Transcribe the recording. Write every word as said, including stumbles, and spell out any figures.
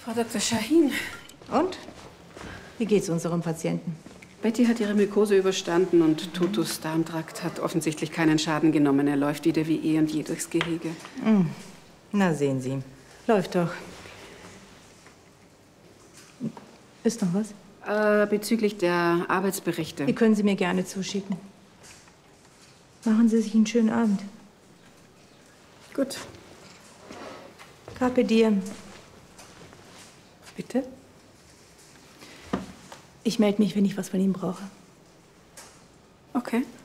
Frau Doktor Shahin. Und? Wie geht's unserem Patienten? Betty hat ihre Mykose überstanden und Tutus Darmtrakt hat offensichtlich keinen Schaden genommen. Er läuft wieder wie eh und je durchs Gehege. Mm. Na, sehen Sie. Läuft doch. Ist noch was? Äh, bezüglich der Arbeitsberichte. Die können Sie mir gerne zuschicken. Machen Sie sich einen schönen Abend. Gut. Carpe diem. Bitte? Ich melde mich, wenn ich was von Ihnen brauche. Okay.